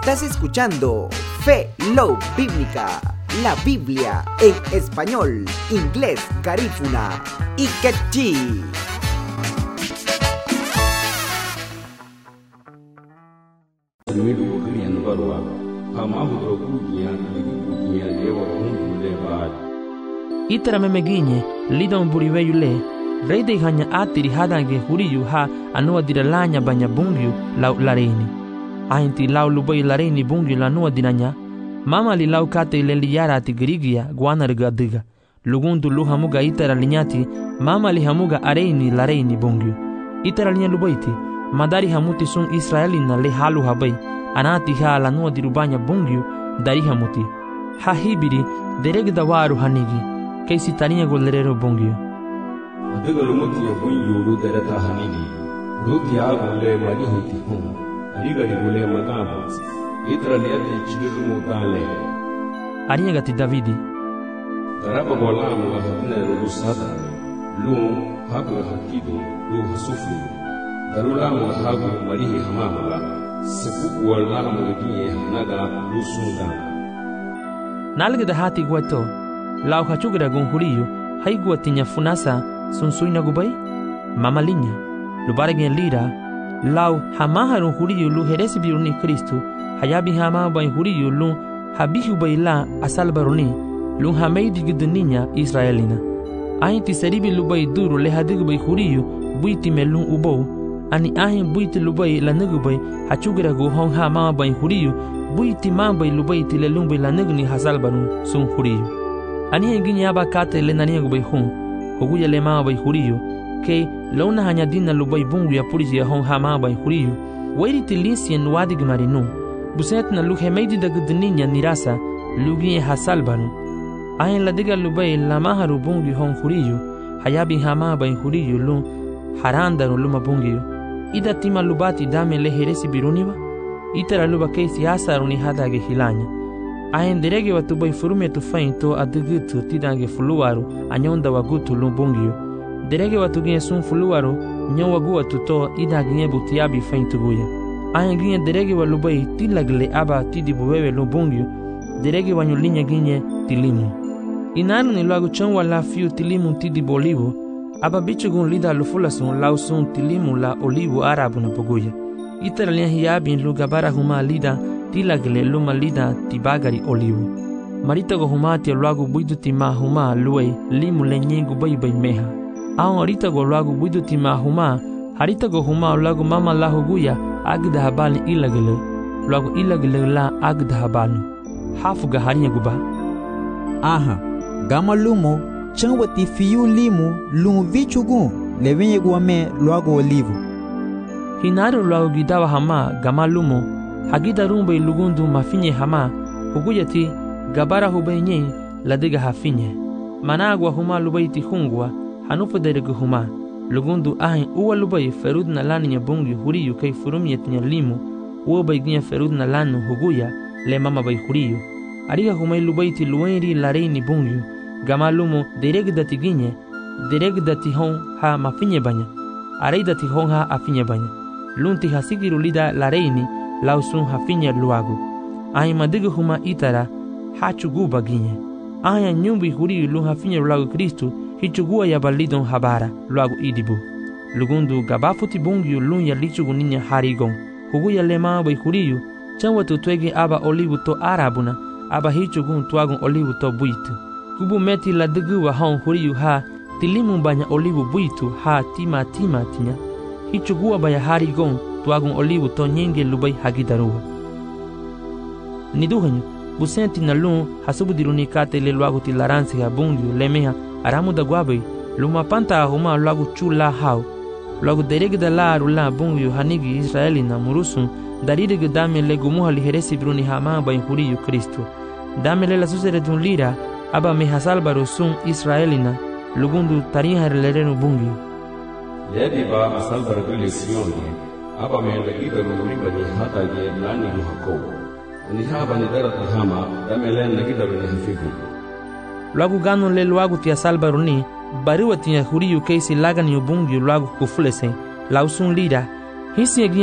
Estás escuchando Fe, Love Bíblica, la Biblia en español, inglés, garífuna y quechí. Itara memeginye lidon buriwe yule rei de hanya atiri hadange huriyu ha anua diralanya banya bungyu lau lareni ainti lau lubai lareni bungyu lanua dinanya mama li lau kate leliyara ati girigia guana rigadiga lugundu lu hamuga itara linyati mama li hamuga areni lareni bungyu itara linya lubaiti madari hamuti sun israelina le halu habai anati ha lanua dirubanya bungyu dari hamuti ha hibiri deregda waru hanigi kaisi taniya golerero bongyo adega lumuti ya bunyu lu derata hanigi luti ya gole mali hiti hum ariga di gole magabo itra liati chidu mutale ariya gati davidi daraba gola mu hatna lu sada lu hagu hakido lu hasufu darula mu hagu mali hamama sepuku wala mu giye naga lu sunda nalga da hati gwato lau hachugra gon huriyo haigua tinya funasa sunsuina gubai mama linya lubargen lira lau hamaharu huriyo lu heresi biruni Kristo hayabi hama bai huriyo lu habihu baila asalbaruni lu hameidi gidninya Israelina ainti seribi lubai duru le hadigu bai huriyo buiti melun ubo ani ahin buiti lubai lanugu bai hachugra go hon hama bai huriyo buiti mambai lubai tilelun bai lanugni hasalbarun sun huriyo ani henginya aba kate le nani go bai hon hoguya le ma bai huriyo ke launa hanya dinna lubai bungu ya puriji hon hama bai huriyo wairi tilisien wadig marinu buset na lu hemeidi da gudninya nirasa lugi hasalbanu ayin la diga lubai la maharu bungu hon huriyo hayabi hama bai huriyo lu haranda lu mabungu ida tima lubati dame le heresi biruniwa itara luba keisi asaruni hadage hilanya ayen derege watu bai furume tu fainto adugutu tidange fuluwaru anyonda wagutu lumbungio derege watu gine sun fuluwaru nyon wagu watu to ida gine butiabi fainto guya ayen gine derege walubai tilagle aba tidibuwewe lumbungio derege wanyulinya gine tilimu inaru ni lagu chonwa la fiu tilimu tidibolivu aba bichugun lida lufulasun lausun tilimu la olivu arabu na poguya itara liya hiyabin lugabara huma lida tilagle luma lida tibagari olivu marita go humati luagu buidu tima huma luei limu lenyengu bai meha au arita go luagu buidu tima huma harita go huma luagu mama la huguya agda habali ilagle luagu ilagle la agda habalu hafuga hariya guba aha gama lumo chanwati fiyu limu lumu vichugu levenye guame luagu olivu hinaru luagu gidawa hama gama lumo hagida rumbe lugundu mafinye hama huguyati gabara hubenye ladiga hafinye managwa huma lubaiti hungwa hanufu deregu huma lugundu ahin uwa lubai ferud na lani nya bungi huriyu kai furumiyet nya limu uwa baiginya ferud na lanu huguya le mama bai huriyu ariga humai lubaiti luwenri lareini bungi gama lumo deregdati ginye deregdati hon ha mafinye banya areidati hon ha afinye banya lunti hasigiru lida lareini lausun hafinya luagu ai madigu huma itara hachuguba ginye aya nyumbi huri lu hafinya luagu Kristo hichugua ya balidon habara luagu idibu lugundu gabafuti bungi lu ya lichugu ninya harigon huguya lema bai huriyu chanwa tutwege aba olivu to arabuna aba hichugun tuagun olivu to buitu kubu meti la digu wa hon huriyu ha tilimu banya olivu buitu ha tima tinya hichugua baya harigon tuagun olivu to nyenge lubai hagidaruwa niduhanyu busenti na lu hasubu diruni kate le luagu ti laransi ha bungyu lemeha aramu da guabai luma panta huma luagu chula hau luagu deregda la rula bungyu hanigi Israeli na murusun daririge dame le gumuha li heresi biruni hama bai huriyu Kristo dame le la susere dun lira aba me hasalbaru sun Israeli na lugundu tariha lerenu bungyu yadi ba asalbar gule siyoni aba me lagida riba ni hata ge lani muhako ni haba ni darata hama damele lagida ni hafifu luagu gano le luagu tia salbaruni bariwa tia huriyu keisi lagan yubungi luagu kufulese lausun lira hisi